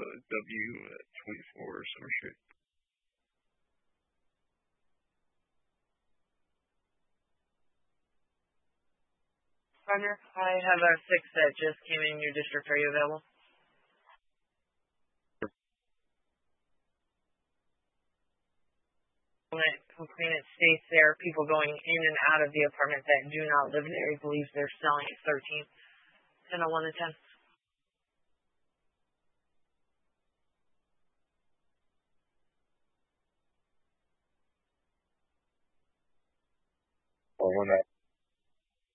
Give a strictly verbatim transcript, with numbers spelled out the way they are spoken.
uh, W twenty-four Summer Street. Partner, I have a six that just came in your district. Are you available? When it complainant states there are people going in and out of the apartment that do not live there. He believes they're selling at thirteen. ten oh one to ten. Oh, one that